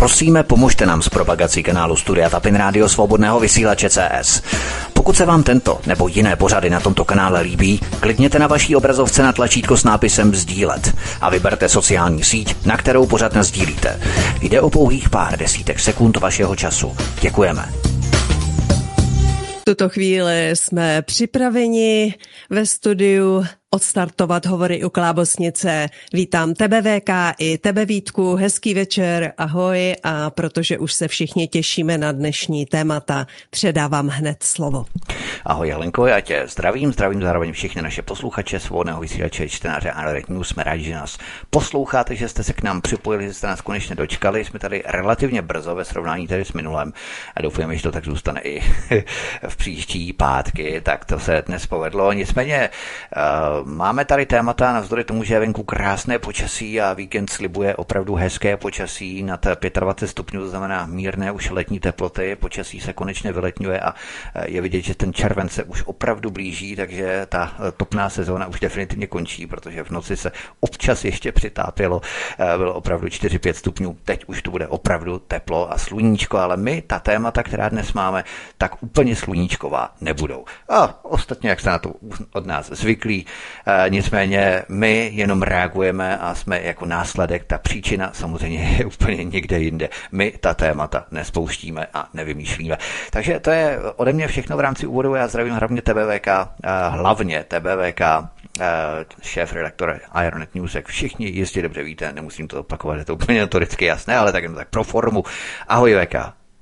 Prosíme, pomožte nám s propagací kanálu Studia Tapin Rádio Svobodného vysílače CS. Pokud se vám tento nebo jiné pořady na tomto kanále líbí, klikněte na vaší obrazovce na tlačítko s nápisem sdílet a vyberte sociální síť, na kterou pořad nasdílíte. Jde o pouhých pár desítek sekund vašeho času. Děkujeme. V tuto chvíli jsme připraveni ve studiu odstartovat hovory u Klábosnice. Vítám tebe, VK, i tebe, Vítku. Hezký večer, ahoj. A protože už se všichni těšíme na dnešní témata, předávám hned slovo. Ahoj, Helenko, já tě zdravím zároveň všechny naše posluchače Svobodného vysílače, čtenáře Anet News. Jsme rádi, že nás posloucháte, že jste se k nám připojili, že jste nás konečně dočkali. Jsme tady relativně brzo ve srovnání tady s minulém a doufujeme, že to tak zůstane i v příští pátky. Tak to se dnes povedlo. Nicméně máme tady témata, navzdory tomu, že je venku krásné počasí a víkend slibuje opravdu hezké počasí nad 25 stupňů, to znamená mírné už letní teploty, počasí se konečně vyletňuje a je vidět, že ten červen se už opravdu blíží, takže ta topná sezóna už definitivně končí, protože v noci se občas ještě přitápělo, bylo opravdu 4-5 stupňů, teď už to bude opravdu teplo a sluníčko, ale my, ta témata, která dnes máme, tak úplně sluníčková nebudou. A ostatně, jak jste na to od nás zvyklí, nicméně my jenom reagujeme a jsme jako následek, ta příčina samozřejmě je úplně někde jinde. My ta témata nespouštíme a nevymýšlíme. Takže to je ode mě všechno v rámci úvodu. Já zdravím hlavně TBVK, hlavně TBVK, šéf-redaktor Anet News, jak všichni jistě dobře víte, nemusím to opakovat, je to úplně notoricky jasné, ale tak pro formu. Ahoj, VK.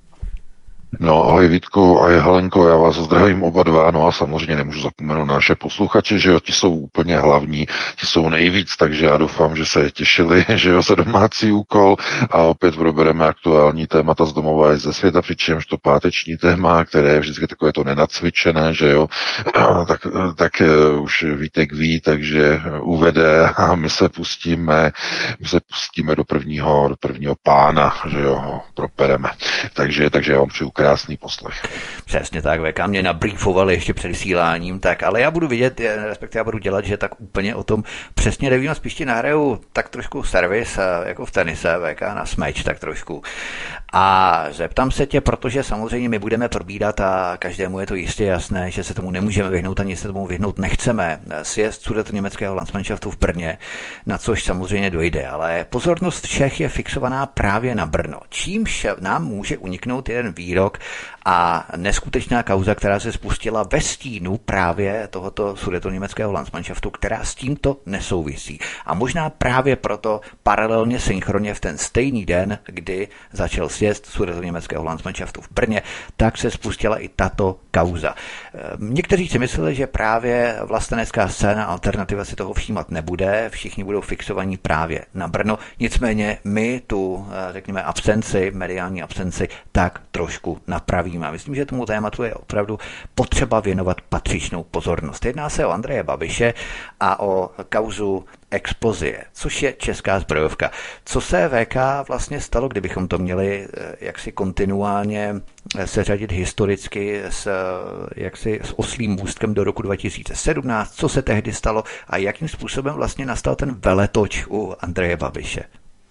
No, ahoj Vítku, ahoj Helenko, já vás zdravím oba dva, no a samozřejmě nemůžu zapomenout na naše posluchače, že jo, ti jsou úplně hlavní, ti jsou nejvíc, takže já doufám, že se těšili, že jo, za domácí úkol a opět probereme aktuální témata z domova i ze světa, přičemž to páteční téma, které je vždycky takové to nenacvičené, že jo, tak už Vítek ví, takže uvede a my se pustíme do prvního pána, že jo, propereme, takže já vám přeju krásný poslech. Přesně tak, VK mě nabrýfovali ještě před vysíláním, tak, ale já budu vidět, respektive já budu dělat, že tak úplně o tom přesně nevím a spíš ti nahraju tak trošku servis, jako v tenise, VK na smeč, tak trošku. A zeptám se tě, protože samozřejmě my budeme probírat a každému je to jistě jasné, že se tomu nemůžeme vyhnout, ani se tomu vyhnout nechceme. Sjezd Sudetoněmeckého Landsmannschaftu v Brně, na což samozřejmě dojde, ale pozornost všech je fixovaná právě na Brno. Čímž nám může uniknout jeden výrok a neskutečná kauza, která se spustila ve stínu právě tohoto Sudetoněmeckého Landsmannschaftu, která s tímto nesouvisí. A možná právě proto paralelně synchronně v ten stejný den, kdy začal sjezd Sudetoněmeckého Landsmannschaftu v Brně, tak se spustila i tato kauza. Někteří si mysleli, že právě vlastenecká scéna alternativa si toho všímat nebude, všichni budou fixovaní právě na Brno, nicméně my tu, řekněme, mediální absenci, tak trošku napravíme. A myslím, že tomu tématu je opravdu potřeba věnovat patřičnou pozornost. Jedná se o Andreje Babiše a o kauzu Explosie, což je česká zbrojovka. Co se VK vlastně stalo, kdybychom to měli jaksi kontinuálně seřadit historicky s oslím můstkem do roku 2017, co se tehdy stalo a jakým způsobem vlastně nastal ten veletoč u Andreje Babiše?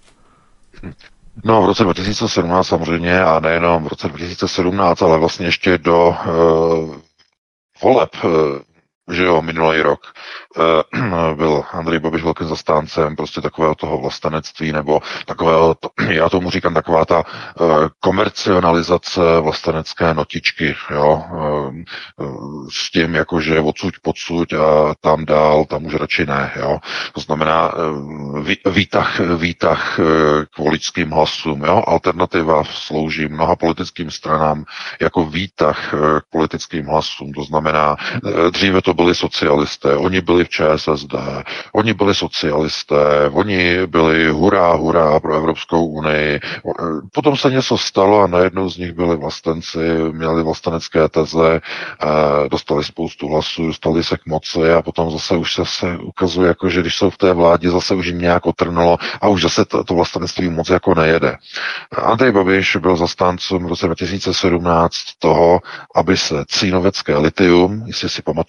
No, v roce 2017 samozřejmě a nejenom v roce 2017, ale vlastně ještě do voleb, že jo, minulý rok byl Andrej Babiš velkým zastáncem prostě takového toho vlastenectví, nebo takového, já tomu říkám, taková ta komercionalizace vlastenecké notičky, jo, s tím jakože odsud podsud a tam dál, tam už radši ne, jo. To znamená výtah k voličským hlasům, jo. Alternativa slouží mnoha politickým stranám jako výtah k politickým hlasům, to znamená, dříve to byli socialisté, oni byli v ČSSD, oni byli socialisté, oni byli hurá pro Evropskou unii. Potom se něco stalo a najednou z nich byli vlastenci, měli vlastenecké teze, dostali spoustu hlasů, dostali se k moci a potom zase už se ukazuje, jako, že když jsou v té vládě, zase už jim nějak otrnulo a už zase to vlastenectví moc jako nejede. Andrej Babiš byl zastáncem v roce 2017 toho, aby se cínovecké litium, jestli si pamatujete,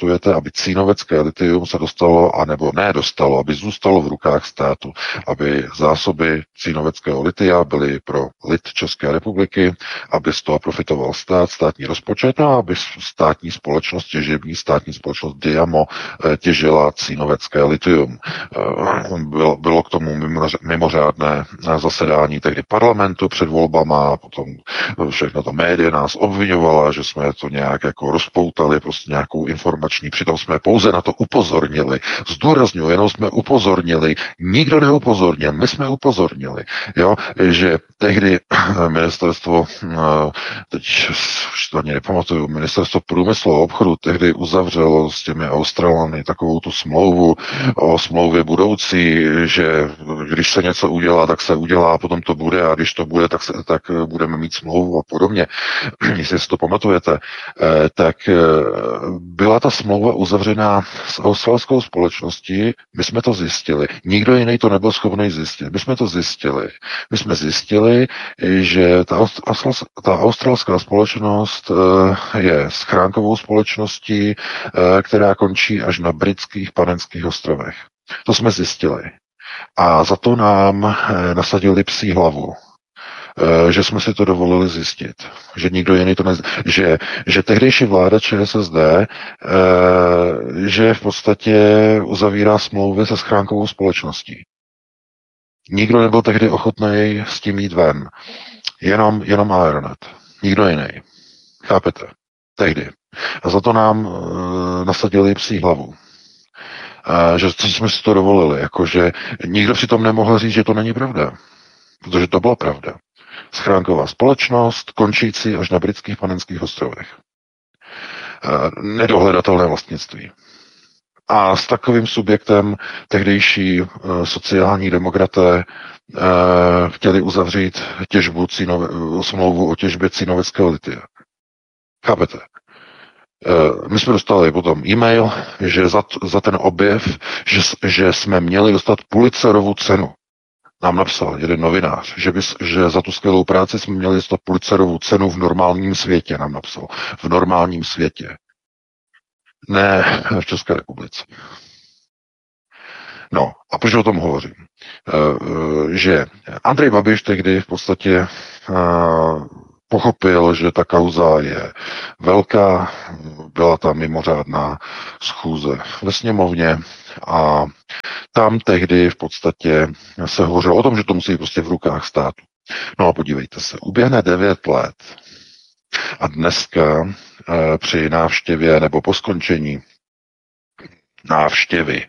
aby cínovecké litium se dostalo, anebo ne dostalo, aby zůstalo v rukách státu, aby zásoby cínoveckého litia byly pro lid České republiky, aby z toho profitoval stát, státní rozpočet a aby státní společnost, těžební státní společnost Diamo těžila cínovecké litium. Bylo k tomu mimořádné zasedání tehdy parlamentu před volbama, potom všechno to média nás obvinovala, že jsme to nějak jako rozpoutali, prostě nějakou informační, přitom jsme pouze na to upozornili. Zdůrazňuji, jenom jsme upozornili, nikdo neupozornil, my jsme upozornili, jo, že tehdy ministerstvo, teď už to ani nepamatuju, ministerstvo průmyslu a obchodu tehdy uzavřelo s těmi Australany takovou tu smlouvu o smlouvě budoucí, že když se něco udělá, tak se udělá, potom to bude a když to bude, tak budeme mít smlouvu a podobně. Jestli si to pamatujete, tak byla ta smlouva uzavřená s australskou společností, my jsme to zjistili. Nikdo jiný to nebyl schopný zjistit. My jsme to zjistili. My jsme zjistili, že ta australská společnost je schránkovou společností, která končí až na britských Panenských ostrovech. To jsme zjistili. A za to nám nasadili psí hlavu, že jsme si to dovolili zjistit, že nikdo jiný to že tehdejší vláda ČSSD, že v podstatě uzavírá smlouvy se schránkovou společností. Nikdo nebyl tehdy ochotný s tím jít ven. Jenom Aeronet. Nikdo jiný. Chápete? Tehdy. A za to nám nasadili psí hlavu. Že jsme si to dovolili. Jakože nikdo si tom nemohl říct, že to není pravda. Protože to byla pravda. Schránková společnost, končící až na britských Panenských ostrovech. Nedohledatelné vlastnictví. A s takovým subjektem tehdejší sociální demokraté chtěli uzavřít smlouvu o těžbě cínoveckého litia. Chápete? My jsme dostali potom e-mail, že za ten objev, že jsme měli dostat Pulitzerovu cenu. Nám napsal jeden novinář, že za tu skvělou práci jsme měli dostat Pulitzerovu cenu v normálním světě, nám napsal. V normálním světě. Ne v České republice. No, a proč o tom hovořím? Že Andrej Babiš tehdy v podstatě pochopil, že ta kauza je velká, byla tam mimořádná schůze ve sněmovně a tam tehdy v podstatě se hovořilo o tom, že to musí prostě v rukách státu. No a podívejte se, uběhne 9 let a dneska při návštěvě nebo po skončení návštěvy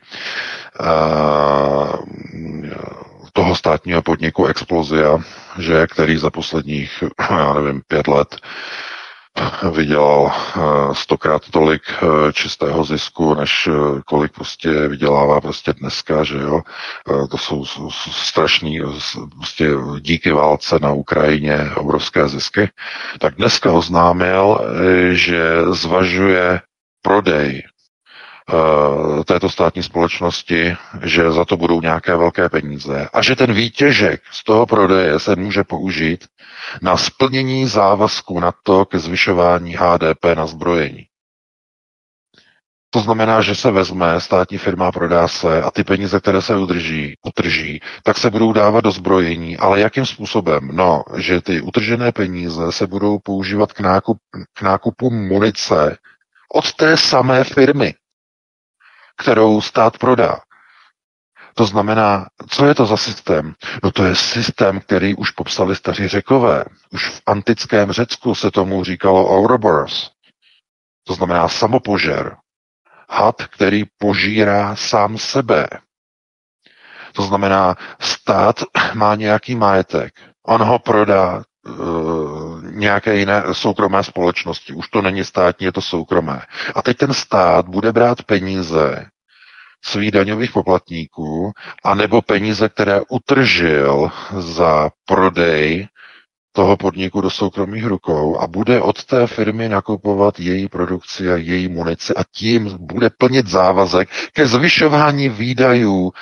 toho státního podniku Explozia, který za posledních, 5 let vydělal 100krát tolik čistého zisku, než kolik prostě vydělává prostě dneska, že jo. To jsou strašný, prostě díky válce na Ukrajině obrovské zisky. Tak dneska oznámil, že zvažuje prodej této státní společnosti, že za to budou nějaké velké peníze a že ten výtěžek z toho prodeje se může použít na splnění závazku NATO ke zvyšování HDP na zbrojení. To znamená, že se vezme státní firma, prodá se a ty peníze, které se utrží, tak se budou dávat do zbrojení. Ale jakým způsobem? No, že ty utržené peníze se budou používat k nákupu munice od té samé firmy, kterou stát prodá. To znamená, co je to za systém? No to je systém, který už popsali staří Řekové. Už v antickém Řecku se tomu říkalo Ouroboros. To znamená samopožer. Had, který požírá sám sebe. To znamená, stát má nějaký majetek. On ho prodá nějaké jiné soukromé společnosti. Už to není státní, je to soukromé. A teď ten stát bude brát peníze svých daňových poplatníků, anebo peníze, které utržil za prodej toho podniku do soukromých rukou a bude od té firmy nakupovat její produkci a její munici a tím bude plnit závazek ke zvyšování výdajů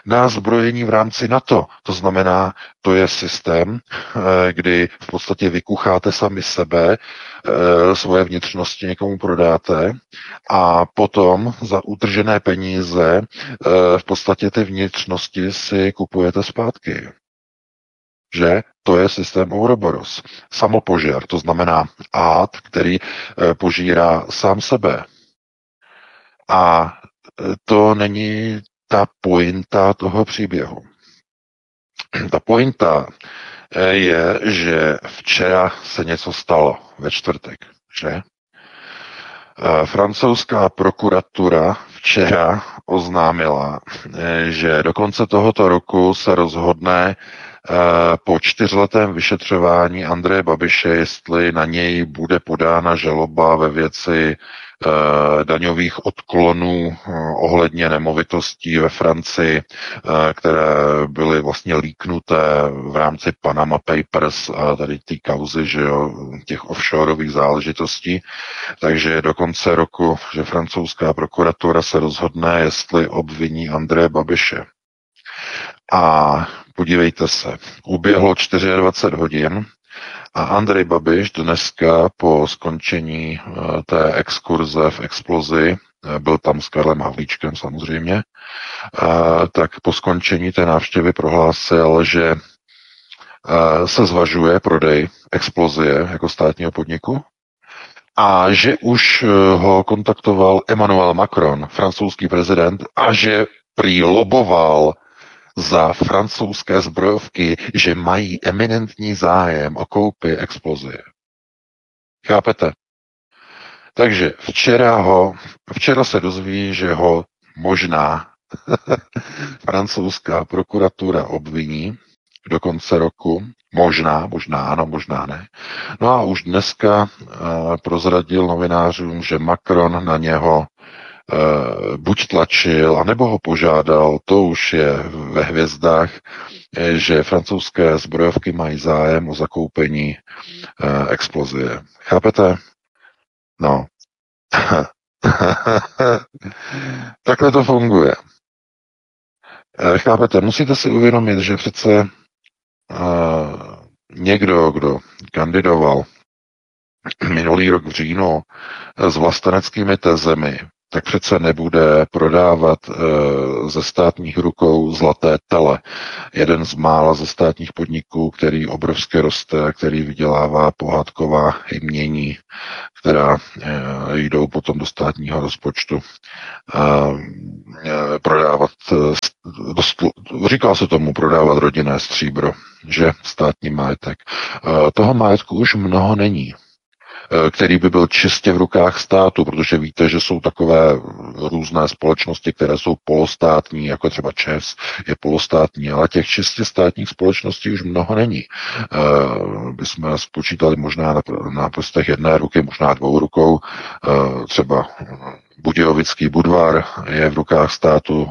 na zbrojení v rámci NATO. To znamená, to je systém, kdy v podstatě vykucháte sami sebe, svoje vnitřnosti někomu prodáte a potom za utržené peníze v podstatě ty vnitřnosti si kupujete zpátky. Že to je systém Ouroboros. Samopožár, to znamená ád, který požírá sám sebe. A to není ta pointa toho příběhu. Ta pointa je, že včera se něco stalo ve čtvrtek, že? Francouzská prokuratura včera oznámila, že do konce tohoto roku se rozhodne po 4letém vyšetřování Andreje Babiše, jestli na něj bude podána žaloba ve věci daňových odklonů ohledně nemovitostí ve Francii, které byly vlastně líknuté v rámci Panama Papers a tady té kauzy, že jo, těch offshoreových záležitostí. Takže do konce roku, že francouzská prokuratura se rozhodne, jestli obviní Andreje Babiše. A podívejte se, uběhlo 24 hodin a Andrej Babiš dneska po skončení té exkurze v Explozi, byl tam s Karlem Havlíčkem samozřejmě, tak po skončení té návštěvy prohlásil, že se zvažuje prodej Explozie jako státního podniku a že už ho kontaktoval Emmanuel Macron, francouzský prezident, a že prý loboval za francouzské zbrojovky, že mají eminentní zájem o koupi Explozie. Chápete? Takže včera se dozví, že ho možná francouzská prokuratura obviní do konce roku. Možná ano, možná ne. No a už dneska prozradil novinářům, že Macron na něho buď tlačil, anebo ho požádal, to už je ve hvězdách, že francouzské zbrojovky mají zájem o zakoupení Explozie. Chápete? No. Takhle to funguje. Chápete? Musíte si uvědomit, že přece někdo, kdo kandidoval minulý rok v říjnu s vlasteneckými tezemi, tak přece nebude prodávat ze státních rukou zlaté tele. Jeden z mála ze státních podniků, který obrovsky roste, který vydělává pohádková jmění, která jdou potom do státního rozpočtu. Prodávat, říká se tomu prodávat rodinné stříbro, že státní majetek. Toho majetku už mnoho není, který by byl čistě v rukách státu, protože víte, že jsou takové různé společnosti, které jsou polostátní, jako třeba ČEZ je polostátní, ale těch čistě státních společností už mnoho není. Bychom spočítali možná na prstech jedné ruky, možná dvou rukou, třeba Budějovický Budvar je v rukách státu,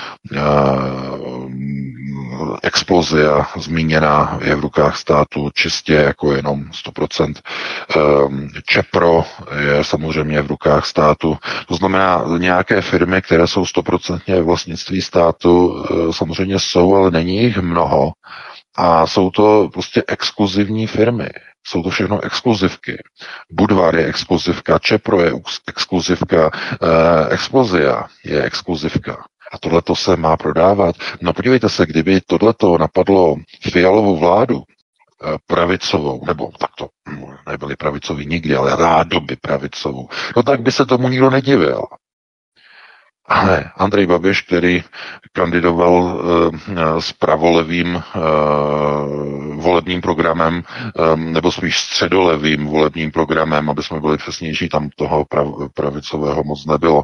Explozia zmíněná je v rukách státu čistě jako jenom 100%. Čepro je samozřejmě v rukách státu. To znamená, nějaké firmy, které jsou 100% vlastnictví státu, samozřejmě jsou, ale není jich mnoho. A jsou to prostě exkluzivní firmy. Jsou to všechno exkluzivky. Budvar je exkluzivka, Čepro je exkluzivka, Explozia je exkluzivka. A tohleto se má prodávat. No podívejte se, kdyby tohleto napadlo Fialovou vládu, pravicovou, nebo takto, nebyli pravicoví nikdy, ale rádoby pravicovou, no tak by se tomu nikdo nedivil. Ale Andrej Babiš, který kandidoval s pravolevým volebním programem, nebo spíš středolevým volebním programem, aby jsme byli přesnější, tam toho pravicového moc nebylo,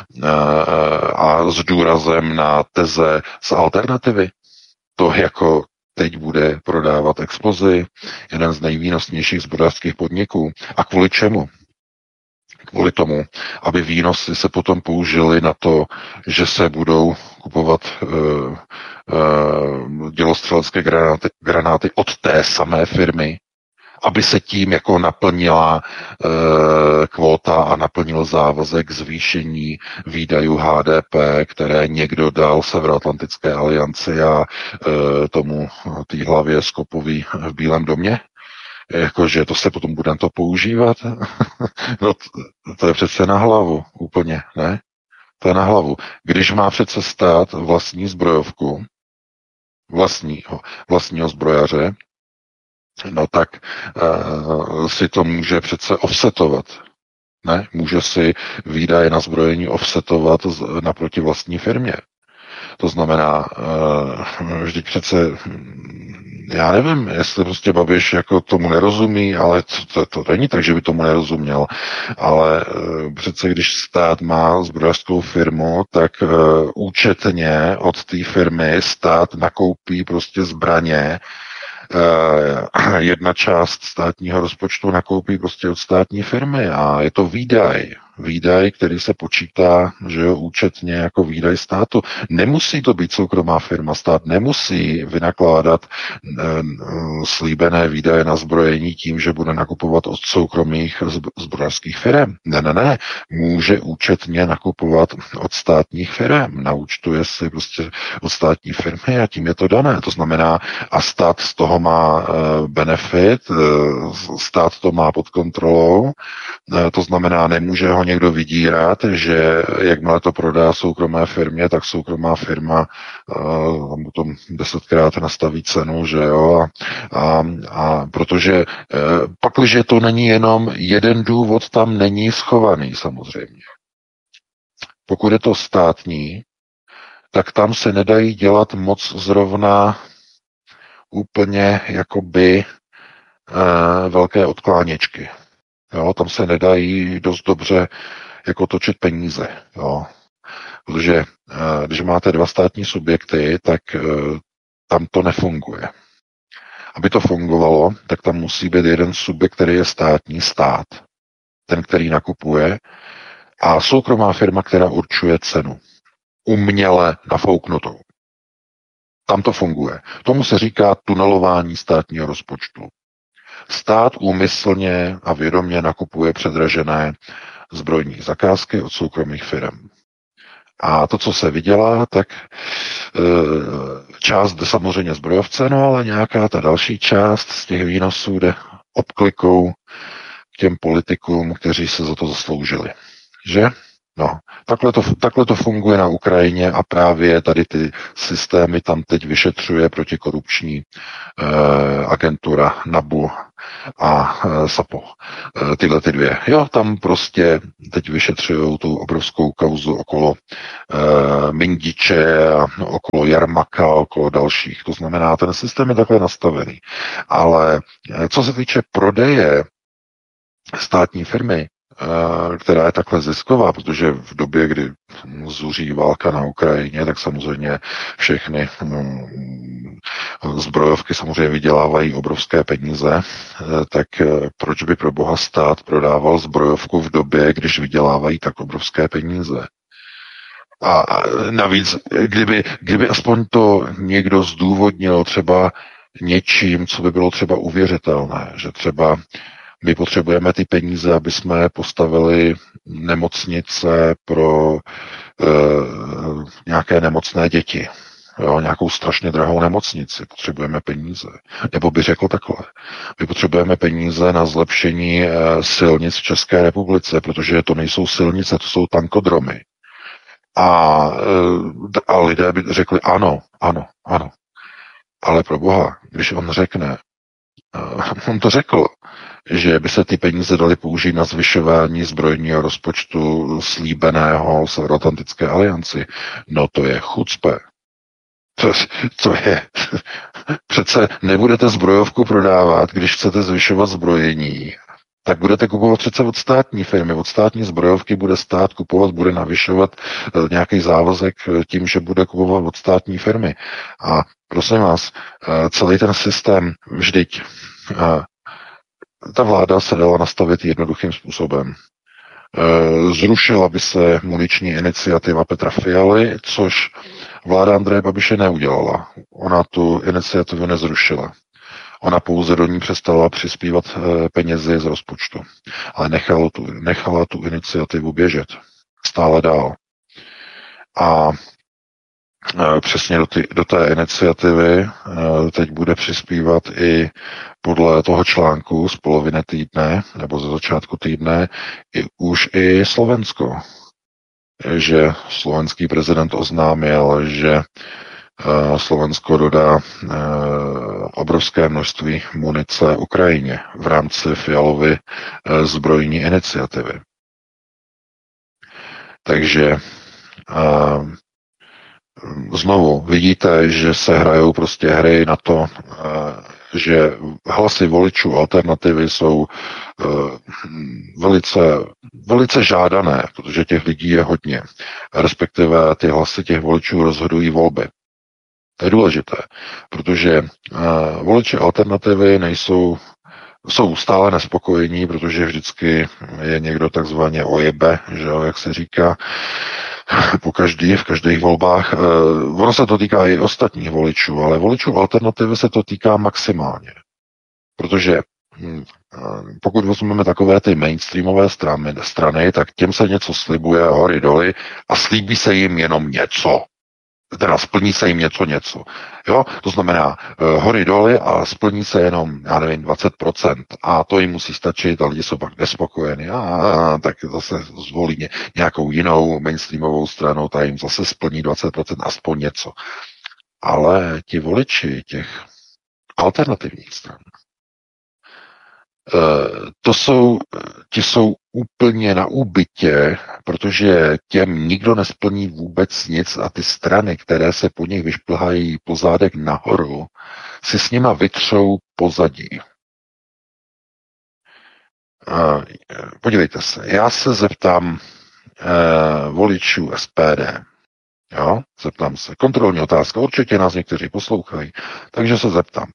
a s důrazem na teze z alternativy, to jako teď bude prodávat Explozi, jeden z nejvýnosnějších zbrojařských podniků. A kvůli čemu? Kvůli tomu, aby výnosy se potom použily na to, že se budou kupovat dělostřelecké granáty od té samé firmy, aby se tím jako naplnila kvóta a naplnil závazek zvýšení výdajů HDP, které někdo dal Severoatlantické alianci a tomu té hlavě Skopovi v Bílém domě? Jakože to se potom bude to používat? No to je přece na hlavu úplně, ne? To je na hlavu. Když má přece stát vlastní zbrojovku, vlastního zbrojaře, no tak si to může přece offsetovat. Ne? Může si výdaje na zbrojení offsetovat naproti vlastní firmě. To znamená, vždyť přece, já nevím, jestli prostě Babiš jako tomu nerozumí, ale to není tak, že by tomu nerozuměl, ale přece když stát má zbrojařskou firmu, tak účetně od té firmy stát nakoupí prostě zbraně, jedna část státního rozpočtu nakoupí prostě od státní firmy a je to výdaj, který se počítá, že jo, účetně jako výdaj státu. Nemusí to být soukromá firma, stát nemusí vynakládat slíbené výdaje na zbrojení tím, že bude nakupovat od soukromých zbrojařských firm. Ne. Může účetně nakupovat od státních firm. Naúčtuje si prostě od státní firmy a tím je to dané. To znamená, a stát z toho má benefit, stát to má pod kontrolou, to znamená, nemůže ho někdo vydírat, že jakmile to prodá soukromé firmě, tak soukromá firma potom 10krát nastaví cenu, že jo, a protože pakliže to není jenom jeden důvod, tam není schovaný samozřejmě. Pokud je to státní, tak tam se nedají dělat moc zrovna úplně jakoby velké odkláněčky. Jo, tam se nedají dost dobře jako točit peníze. Jo. Protože když máte dva státní subjekty, tak tam to nefunguje. Aby to fungovalo, tak tam musí být jeden subjekt, který je státní, stát. Ten, který nakupuje, a soukromá firma, která určuje cenu. Uměle nafouknutou. Tam to funguje. Tomu se říká tunelování státního rozpočtu. Stát úmyslně a vědomě nakupuje předražené zbrojní zakázky od soukromých firm. A to, co se vydělá, tak část jde samozřejmě zbrojovce, no ale nějaká ta další část z těch výnosů jde obklikou k těm politikům, kteří se za to zasloužili. Že? No, takhle to funguje na Ukrajině a právě tady ty systémy tam teď vyšetřuje protikorupční agentura NABU a SAPO. Tyhle ty dvě. Jo, tam prostě teď vyšetřují tu obrovskou kauzu okolo Mindiče a okolo Jarmaka, okolo dalších. To znamená, ten systém je takhle nastavený. Ale co se týče prodeje státní firmy, která je takhle zisková, protože v době, kdy zuří válka na Ukrajině, tak samozřejmě všechny zbrojovky samozřejmě vydělávají obrovské peníze, tak proč by pro boha stát prodával zbrojovku v době, když vydělávají tak obrovské peníze? A navíc, kdyby aspoň to někdo zdůvodnil třeba něčím, co by bylo třeba uvěřitelné, že třeba my potřebujeme ty peníze, aby jsme postavili nemocnice pro nějaké nemocné děti. Jo, nějakou strašně drahou nemocnici. Potřebujeme peníze. Nebo by řekl takhle. My potřebujeme peníze na zlepšení silnic v České republice, protože to nejsou silnice, to jsou tankodromy. A lidé by řekli ano. Ale pro boha, když on řekne, on to řekl, že by se ty peníze daly použít na zvyšování zbrojního rozpočtu slíbeného Severoatlantické alianci. No to je chucpe. To je. Přece nebudete zbrojovku prodávat, když chcete zvyšovat zbrojení, tak budete kupovat přece od státní firmy. Od státní zbrojovky bude stát kupovat, bude navyšovat nějaký závazek tím, že bude kupovat od státní firmy. A prosím vás, celý ten systém vždyť ta vláda se dala nastavit jednoduchým způsobem. Zrušila by se muniční iniciativa Petra Fialy, což vláda Andreje Babiše neudělala. Ona tu iniciativu nezrušila. Ona pouze do ní přestala přispívat penězi z rozpočtu, ale nechala tu iniciativu běžet stále dál. A přesně do té iniciativy teď bude přispívat i podle toho článku z poloviny týdne nebo ze začátku týdne už i Slovensko. Že slovenský prezident oznámil, že Slovensko dodá obrovské množství munice Ukrajině v rámci Fialovy zbrojní iniciativy. Takže znovu vidíte, že se hrajou prostě hry na to, že hlasy voličů alternativy jsou velice, velice žádané, protože těch lidí je hodně. Respektive ty hlasy těch voličů rozhodují volby. To je důležité, protože voliči alternativy jsou stále nespokojení, protože vždycky je někdo takzvaně ojebe, že jo, jak se říká, v každých volbách. Ono se to týká i ostatních voličů, ale voličů alternativy se to týká maximálně. Protože pokud vezmeme takové ty mainstreamové strany, tak těm se něco slibuje hory doly a slíbí se jim jenom něco. Teda splní se jim něco. Jo? To znamená hory doly a splní se jenom, já nevím, 20%. A to jim musí stačit a lidi jsou pak nespokojeni. Tak zase zvolí nějakou jinou mainstreamovou stranu, ta jim zase splní 20%, aspoň něco. Ale ti voliči těch alternativních stran, ti jsou úplně na úbytě, protože těm nikdo nesplní vůbec nic a ty strany, které se po nich vyšplhají po zádech nahoru, si s nima vytřou pozadí. Podívejte se, já se zeptám voličů SPD. Jo? Zeptám se. Kontrolní otázka, určitě nás někteří poslouchají, takže se zeptám.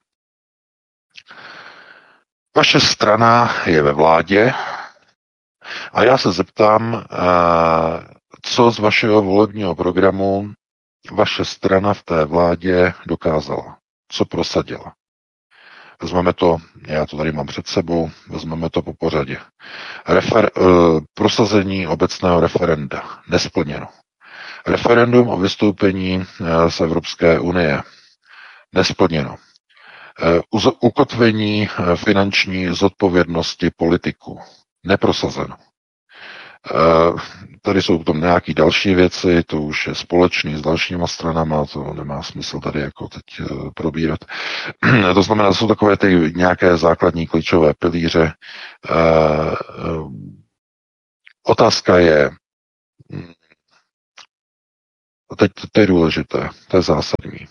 Vaše strana je ve vládě a já se zeptám, co z vašeho volebního programu vaše strana v té vládě dokázala, co prosadila. Vezmeme to, já to tady mám před sebou, vezmeme to po pořadě. Prosazení obecného referenda, nesplněno. Referendum o vystoupení z Evropské unie, nesplněno. Ukotvení finanční zodpovědnosti politiků. Neprosazeno. Tady jsou tam nějaké další věci, to už je společný s dalšíma stranama, to nemá smysl tady jako teď probírat. To znamená, jsou takové ty nějaké základní klíčové pilíře. Otázka je, teď to je důležité, to je zásadní.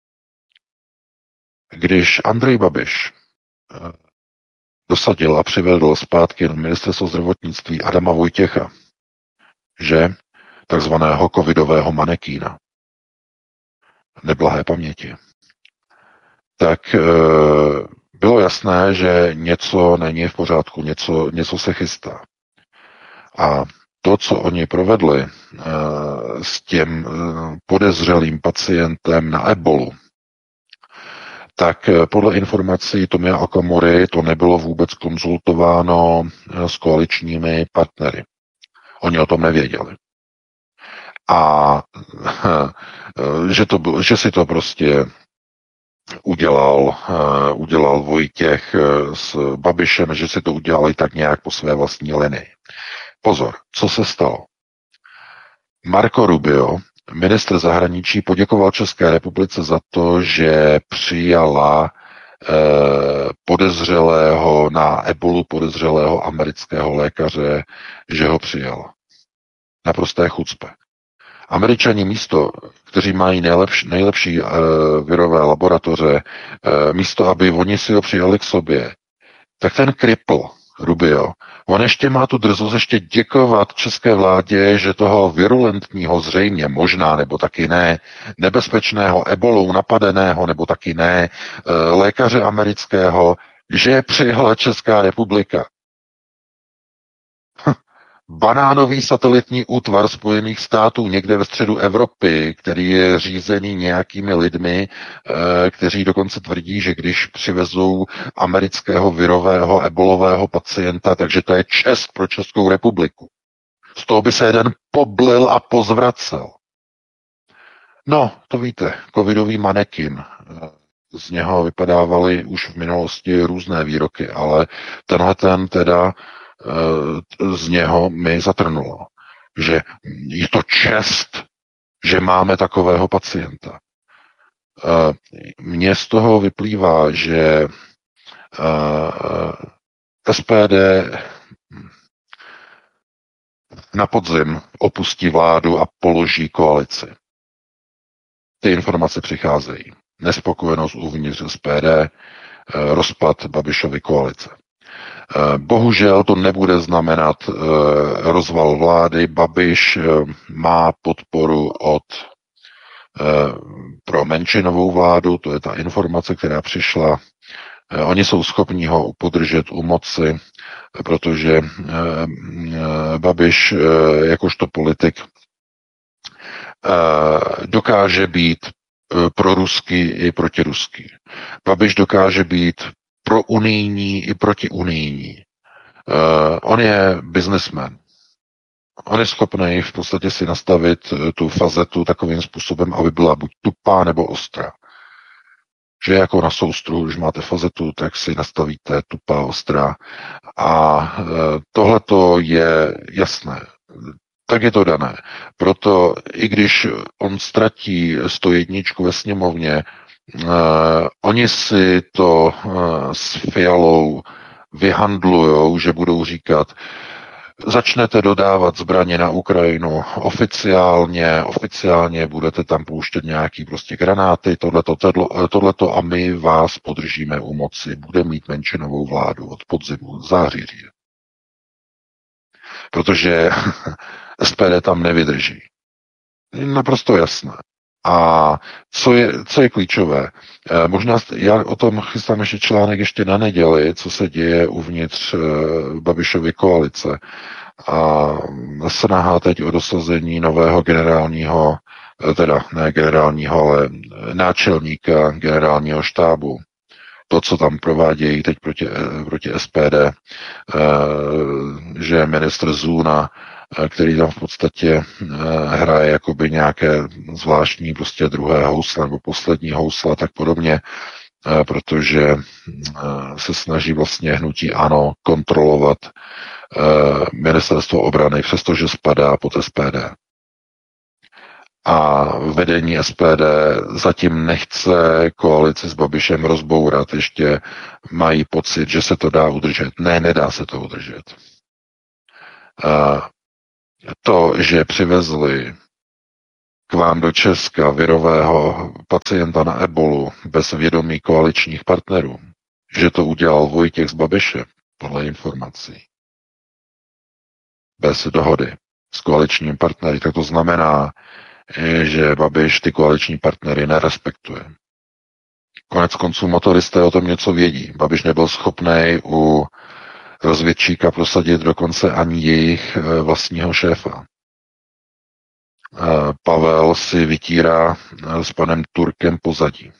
Když Andrej Babiš dosadil a přivedl zpátky na ministerstvo zdravotnictví Adama Vojtěcha, že takzvaného covidového manekína, neblahé paměti, tak bylo jasné, že něco není v pořádku, něco se chystá. A to, co oni provedli s tím podezřelým pacientem na ebolu, tak podle informací Tomia Okamury to nebylo vůbec konzultováno s koaličními partnery. Oni o tom nevěděli. A že si to prostě udělal Vojtěch s Babišem, že si to udělali tak nějak po své vlastní linii. Pozor, co se stalo? Marco Rubio, ministr zahraničí, poděkoval České republice za to, že přijala na ebolu podezřelého amerického lékaře, že ho přijala. Naprosté chucpe. Američani místo, kteří mají nejlepší virové laboratoře, místo, aby oni si ho přijali k sobě, tak ten kripl Rubio, on ještě má tu drzost ještě děkovat české vládě, že toho virulentního zřejmě možná, nebo taky ne, nebezpečného ebolou napadeného, nebo taky ne, lékaře amerického, že přijala Česká republika. banánový satelitní útvar Spojených států někde ve středu Evropy, který je řízený nějakými lidmi, kteří dokonce tvrdí, že když přivezou amerického virového ebolového pacienta, takže to je čest pro Českou republiku. Z toho by se jeden poblil a pozvracel. No, to víte, covidový manekin. Z něho vypadávaly už v minulosti různé výroky, ale tenhle ten teda z něho mi zatrnulo, že je to čest, že máme takového pacienta. Mně z toho vyplývá, že SPD na podzim opustí vládu a položí koalici. Ty informace přicházejí. Nespokojenost uvnitř SPD, rozpad Babišovy koalice. Bohužel to nebude znamenat rozval vlády. Babiš má podporu pro menšinovou vládu, to je ta informace, která přišla. Oni jsou schopni ho podržet u moci, protože Babiš jakožto politik dokáže být proruský i protiruský. Babiš dokáže být prounijní i protiunijní. On je businessman. On je schopný v podstatě si nastavit tu fazetu takovým způsobem, aby byla buď tupá nebo ostrá. Že jako na soustruhu, když máte fazetu, tak si nastavíte tupá, ostrá. A tohleto je jasné. Tak je to dané. Proto i když on ztratí 101 ve sněmovně, oni si to s Fialou vyhandlujou, že budou říkat, začnete dodávat zbraně na Ukrajinu oficiálně budete tam pouštět nějaký prostě granáty, tohleto a my vás podržíme u moci. Bude mít menšinovou vládu od podzimu, září. Protože SPD tam nevydrží. Naprosto jasné. A co je klíčové? Možná já o tom chystám ještě článek ještě na neděli, co se děje uvnitř Babišovy koalice. A snaha teď o dosazení nového generálního, teda ne generálního, ale náčelníka generálního štábu. To, co tam provádějí teď proti SPD, že ministr Zuna, který tam v podstatě hraje jakoby nějaké zvláštní prostě druhé housle nebo poslední housle a tak podobně, protože se snaží vlastně hnutí ANO kontrolovat ministerstvo obrany, přestože spadá pod SPD. A vedení SPD zatím nechce koalici s Babišem rozbourat, ještě mají pocit, že se to dá udržet. Ne, nedá se to udržet. To, že přivezli k vám do Česka virového pacienta na ebolu bez vědomí koaličních partnerů, že to udělal Vojtěch s Babišem, podle informací, bez dohody s koaličními partnery, tak to znamená, že Babiš ty koaliční partnery nerespektuje. Konec konců motoristé o tom něco vědí. Babiš nebyl schopný u rozvědčíka prosadit dokonce ani jejich vlastního šéfa. Pavel si vytírá s panem Turkem pozadí.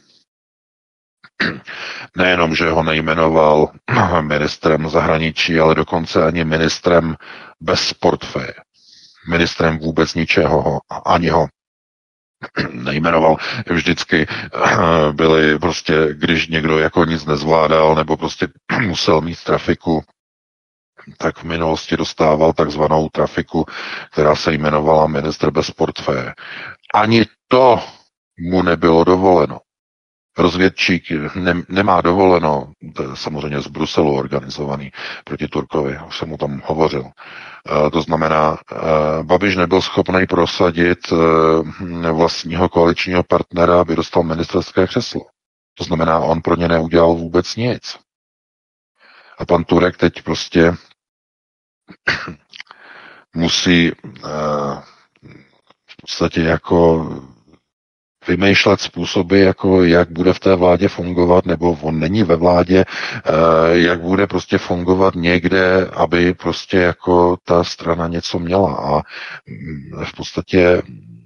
Nejenom, že ho nejmenoval ministrem zahraničí, ale dokonce ani ministrem bez portfeje. Ministrem vůbec ničeho, ani ho nejmenoval. Vždycky byli prostě, když někdo jako nic nezvládal, nebo prostě musel mít trafiku, tak v minulosti dostával takzvanou trafiku, která se jmenovala ministr bez portfeje. Ani to mu nebylo dovoleno. Rozvědčík nemá dovoleno, to je samozřejmě z Bruselu organizovaný proti Turkovi, už jsem mu tam hovořil. To znamená, Babiš nebyl schopný prosadit vlastního koaličního partnera, aby dostal ministerské křeslo. To znamená, on pro ně neudělal vůbec nic. A pan Turek teď prostě musí v podstatě jako vymýšlet způsoby, jako jak bude v té vládě fungovat, nebo on není ve vládě, jak bude prostě fungovat někde, aby prostě jako ta strana něco měla. A v podstatě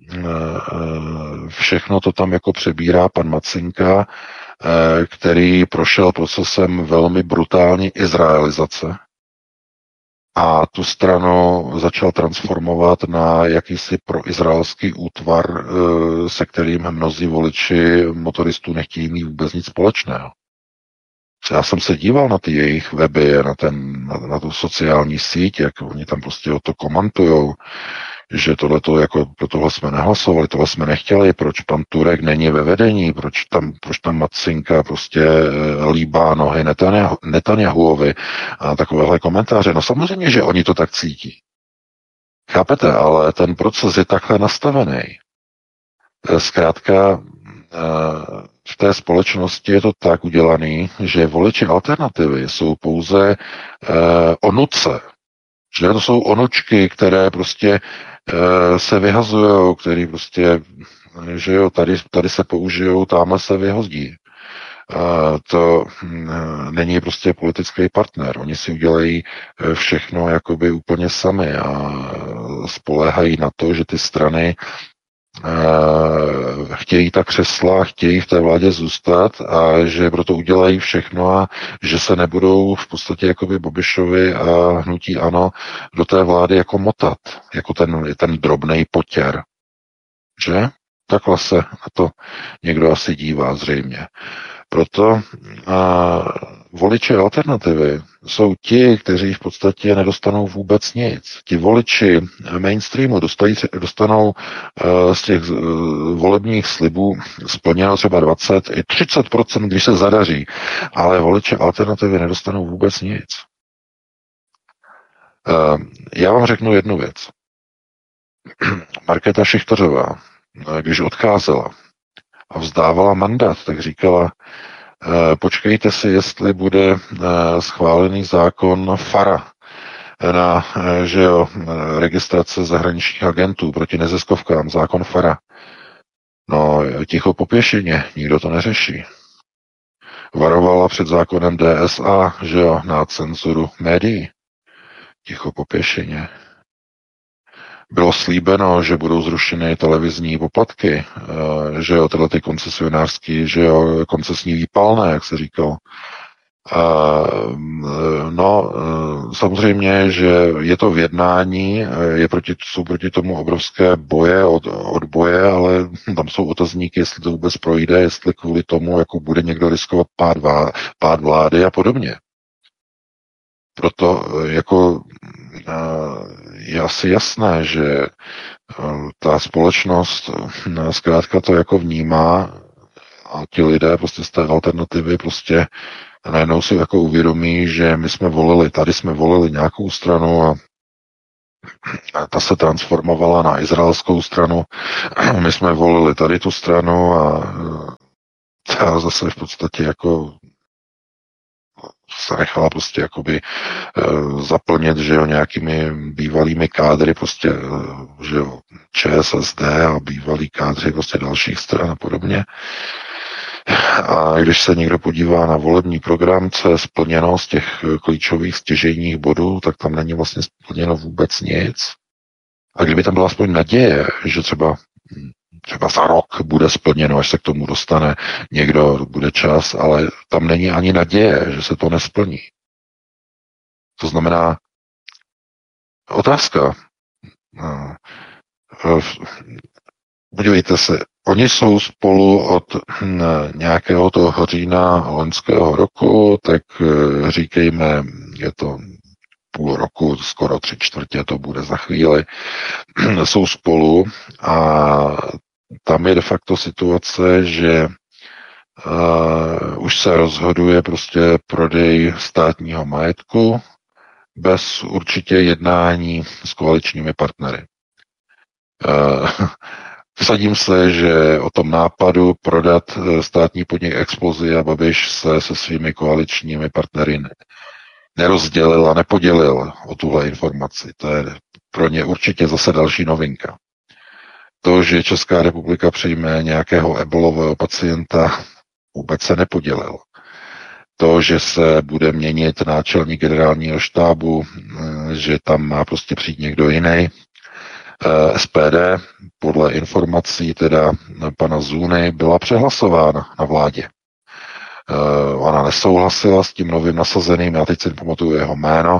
všechno to tam jako přebírá pan Macinka, který prošel procesem velmi brutální izraelizace a tu stranu začal transformovat na jakýsi proizraelský útvar, se kterým mnozí voliči motoristů nechtějí mít vůbec nic společného. Já jsem se díval na ty jejich weby, na tu sociální síť, jak oni tam prostě o to komentujou, že tohleto, jako pro tohle jsme nehlasovali, tohle jsme nechtěli, proč pan Turek není ve vedení, proč tam Macinka prostě líbá nohy Netanyahuovi a takovéhle komentáře. No samozřejmě, že oni to tak cítí. Chápete, ale ten proces je takhle nastavený. Zkrátka v té společnosti je to tak udělaný, že voliči alternativy jsou pouze onuce. Že to jsou onučky, které prostě se vyhazují, který prostě, že jo, tady se použijou, tamhle se vyhodí. To není prostě politický partner. Oni si udělají všechno jakoby úplně sami a spoléhají na to, že ty strany chtějí ta křesla, chtějí v té vládě zůstat a že proto udělají všechno a že se nebudou v podstatě jakoby Babišovi a hnutí ANO do té vlády jako motat, jako ten drobnej potěr. Že? Takhle se na to někdo asi dívá zřejmě. Proto voliči alternativy jsou ti, kteří v podstatě nedostanou vůbec nic. Ti voliči mainstreamu dostanou z těch volebních slibů splněno třeba 20 i 30%, když se zadaří, ale voliči alternativy nedostanou vůbec nic. Já vám řeknu jednu věc. Markéta Šichtařová, když odcházela a vzdávala mandát, tak říkala, počkejte si, jestli bude schválený zákon FARA na registrace zahraničních agentů proti neziskovkám, zákon FARA. No, ticho po pěšině, nikdo to neřeší. Varovala před zákonem DSA, že jo, na cenzuru médií. Ticho po pěšině. Bylo slíbeno, že budou zrušeny televizní poplatky, že jo, tyhle ty koncesionářský, že jo, koncesní výpalné, jak se říkalo. Samozřejmě, že je to v jednání, jsou proti tomu obrovské odboje, ale tam jsou otazníky, jestli to vůbec projde, jestli kvůli tomu, jako bude někdo riskovat pád vlády a podobně. Proto jako je asi jasné, že ta společnost zkrátka to jako vnímá a ti lidé prostě z té alternativy prostě najednou si jako uvědomí, že my jsme volili nějakou stranu a ta se transformovala na izraelskou stranu. My jsme volili tady tu stranu a ta zase v podstatě jako se nechala prostě jakoby zaplnit, že jo, nějakými bývalými kádry prostě, že jo, ČSSD a bývalí kádři prostě dalších stran a podobně. A když se někdo podívá na volební program, co je splněno z těch klíčových stěžejních bodů, tak tam není vlastně splněno vůbec nic. A kdyby tam byla aspoň naděje, že třeba za rok bude splněno, až se k tomu dostane někdo, bude čas, ale tam není ani naděje, že se to nesplní. To znamená, otázka. Podívejte se, oni jsou spolu od nějakého toho října loňského roku, tak říkejme, je to půl roku, skoro 3/4 to bude za chvíli, jsou spolu a tam je de facto situace, že už se rozhoduje prostě prodej státního majetku bez určitě jednání s koaličními partnery. Vsadím se, že o tom nápadu prodat státní podnik Explosia Babiš se svými koaličními partnery nerozdělil a nepodělil o tuhle informaci. To je pro ně určitě zase další novinka. To, že Česká republika přijme nějakého ebolového pacienta, vůbec se nepodělil. To, že se bude měnit náčelník generálního štábu, že tam má prostě přijít někdo jiný. SPD, podle informací teda pana Zůny, byla přehlasována na vládě. Ona nesouhlasila s tím novým nasazeným, já teď si nepamatuju jeho jméno,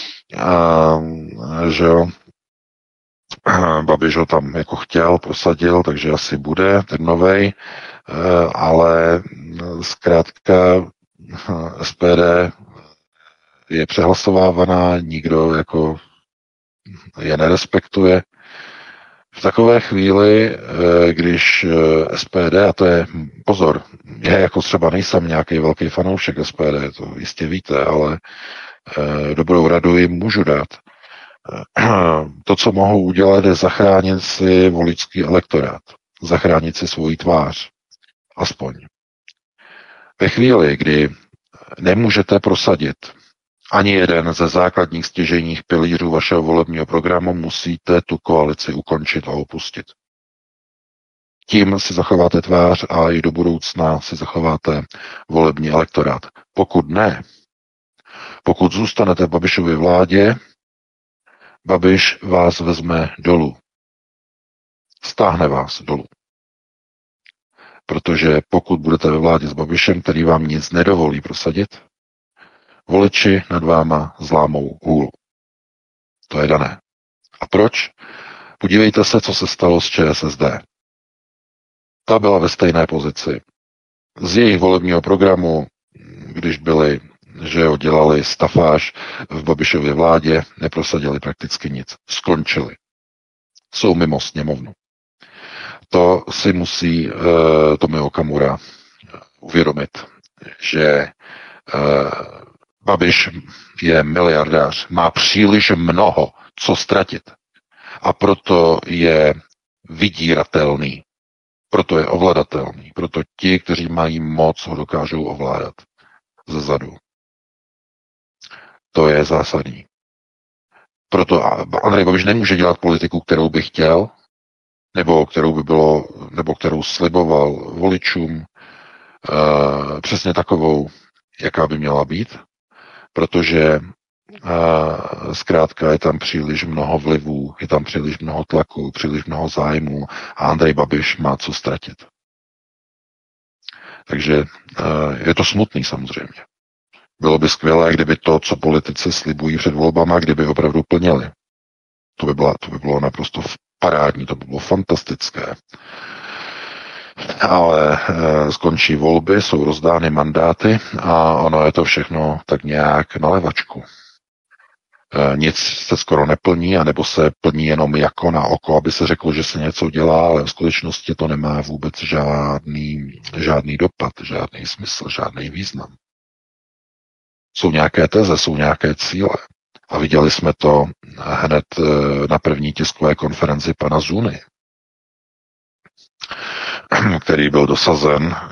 že jo, Babiš ho tam jako chtěl, prosadil, takže asi bude ten novej, ale zkrátka SPD je přehlasovávaná, nikdo jako je nerespektuje. V takové chvíli, když SPD, a to je, pozor, já jako třeba nejsem nějaký velký fanoušek SPD, to jistě víte, ale dobrou radu jim můžu dát. To, co mohou udělat, je zachránit si voličský elektorát, zachránit si svoji tvář, aspoň. Ve chvíli, kdy nemůžete prosadit ani jeden ze základních stěžejních pilířů vašeho volebního programu, musíte tu koalici ukončit a opustit. Tím si zachováte tvář a i do budoucna si zachováte volební elektorát. Pokud ne, pokud zůstanete v Babišově vládě, Babiš vás vezme dolů. Stáhne vás dolů. Protože pokud budete ve vládě s Babišem, který vám nic nedovolí prosadit, voliči nad váma zlámou hůl. To je dané. A proč? Podívejte se, co se stalo s ČSSD. Ta byla ve stejné pozici. Z jejich volebního programu, když byli, že ho dělali stafáž v Babišově vládě, neprosadili prakticky nic. Skončili. Jsou mimo sněmovnu. To si musí Tomio Okamura uvědomit, že Babiš je miliardář, má příliš mnoho co ztratit a proto je vydíratelný, proto je ovladatelný, proto ti, kteří mají moc, ho dokážou ovládat zezadu. To je zásadní. Proto Andrej Babiš nemůže dělat politiku, kterou by chtěl, nebo kterou sliboval voličům, přesně takovou, jaká by měla být, protože zkrátka je tam příliš mnoho vlivů, je tam příliš mnoho tlaku, příliš mnoho zájmů a Andrej Babiš má co ztratit. Takže je to smutný samozřejmě. Bylo by skvělé, kdyby to, co politici slibují před volbama, kdyby opravdu plnili. To by bylo naprosto parádní, to by bylo fantastické. Ale skončí volby, jsou rozdány mandáty a ono je to všechno tak nějak na levačku. Nic se skoro neplní, anebo se plní jenom jako na oko, aby se řeklo, že se něco dělá, ale v skutečnosti to nemá vůbec žádný dopad, žádný smysl, žádný význam. Jsou nějaké teze, jsou nějaké cíle. A viděli jsme to hned na první tiskové konferenci pana Zuny, který byl dosazen